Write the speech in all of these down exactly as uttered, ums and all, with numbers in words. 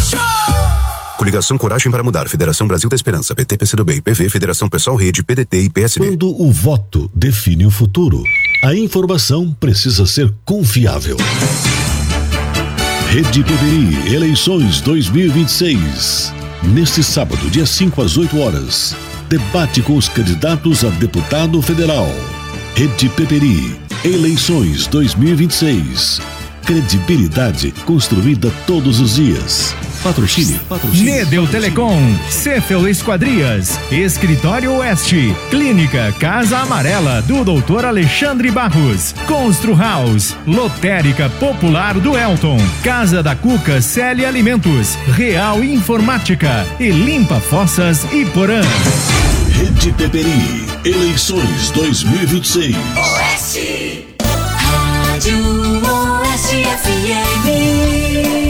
Coligação Coragem para Mudar, Federação Brasil da Esperança, P T, P C do B, P V, Federação Pessoal Rede, P D T e P S D. Quando o voto define o futuro, a informação precisa ser confiável. Rede Peperi, eleições dois mil e vinte e seis. Neste sábado, dia cinco às oito horas, debate com os candidatos a deputado federal. Rede Peperi, eleições dois mil e vinte e seis. Credibilidade construída todos os dias. Patrocínio, patrocínio. Nedel Telecom, Cefel Esquadrias, Escritório Oeste, Clínica Casa Amarela do doutor Alexandre Barros, Constru House, Lotérica Popular do Elton, Casa da Cuca Celi Alimentos, Real Informática e Limpa Fossas e Porã. Rede Peperi, eleições dois mil e vinte e seis. Oeste, Rádio Oeste F M.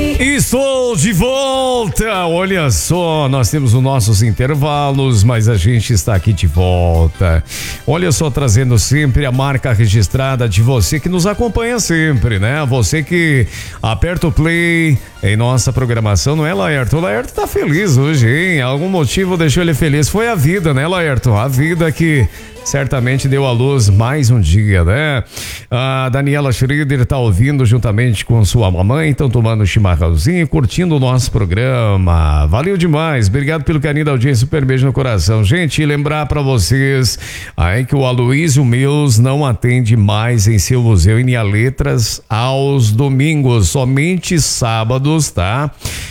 Estou de volta, olha só, nós temos os nossos intervalos, mas a gente está aqui de volta. Olha só, trazendo sempre a marca registrada de você que nos acompanha sempre, né? Você que aperta o play em nossa programação, não é, Laerto? O Laerto tá feliz hoje, hein? Algum motivo deixou ele feliz, foi a vida, né, Laerto? A vida que certamente deu à luz mais um dia, né? A Daniela Schroeder tá ouvindo juntamente com sua mamãe, estão tomando chimarrãozinho, curtindo o nosso programa. Valeu demais, obrigado pelo carinho da audiência, super beijo no coração. Gente, lembrar para vocês aí que o Aloysio Mills não atende mais em seu museu em Linha Letras aos domingos, somente sábados, tá?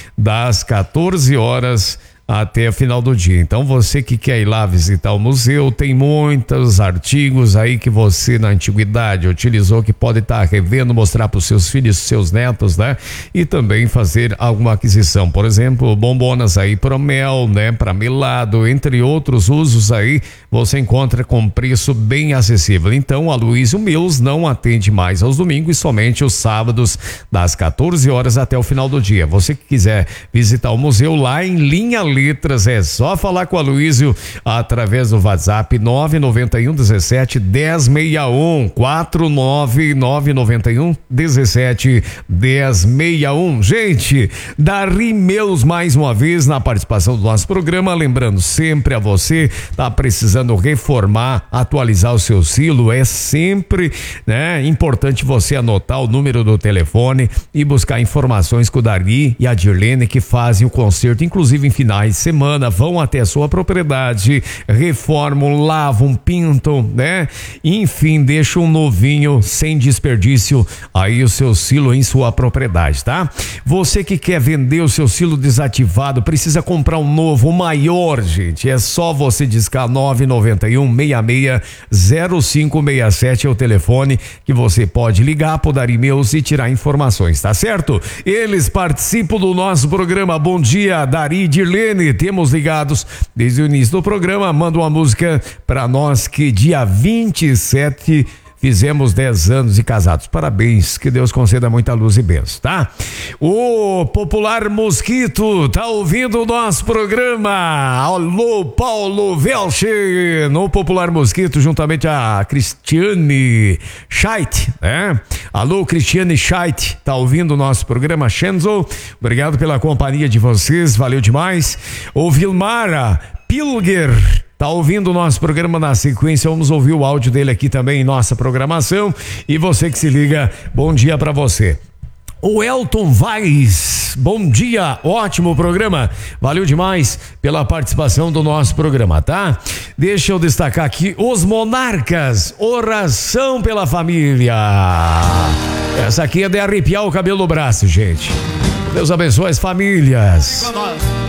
Das quatorze horas até o final do dia. Então você que quer ir lá visitar o museu, tem muitos artigos aí que você na antiguidade utilizou, que pode estar revendo, mostrar para os seus filhos, seus netos, né? E também fazer alguma aquisição, por exemplo, bombonas aí para mel, né? Para melado, entre outros usos aí, você encontra com preço bem acessível. Então a Aloysio Mills não atende mais aos domingos e somente os sábados das quatorze horas até o final do dia. Você que quiser visitar o museu lá em Linha Letras, é só falar com a Aloysio através do WhatsApp nove nove um, dezessete, dez sessenta e um, quatro nove nove nove um, dezessete, dez sessenta e um. Gente, Dari Meus mais uma vez na participação do nosso programa, lembrando sempre a você, tá precisando reformar, atualizar o seu silo, é sempre, né, importante você anotar o número do telefone e buscar informações com o Dari e a Dirlene, que fazem o conserto, inclusive em finais de semana, vão até a sua propriedade, reformam, lavam, pintam, né? Enfim, deixam um novinho sem desperdício aí o seu silo em sua propriedade, tá? Você que quer vender o seu silo desativado, precisa comprar um novo, um maior, gente, é só você discar nove nove um, seis seis, zero cinco seis sete é o telefone que você pode ligar pro Dari Meus e tirar informações, tá certo? Eles participam do nosso programa. Bom dia, Dari e Dirlene. Temos ligados desde o início do programa. Manda uma música para nós que dia vinte e sete fizemos dez anos de casados. Parabéns, que Deus conceda muita luz e bênção, tá? O Popular Mosquito tá ouvindo o nosso programa. Alô, Paulo Velche, no Popular Mosquito, juntamente a Cristiane Scheidt, né? Alô, Cristiane Scheidt, tá ouvindo o nosso programa. Shenzo, obrigado pela companhia de vocês, valeu demais. O Vilmara Pilger tá ouvindo o nosso programa na sequência, vamos ouvir o áudio dele aqui também em nossa programação. E você que se liga, bom dia pra você. O Elton Vaz, bom dia, ótimo programa, valeu demais pela participação do nosso programa, tá? Deixa eu destacar aqui os Monarcas, oração pela família. Essa aqui é de arrepiar o cabelo do braço, gente. Deus abençoe as famílias.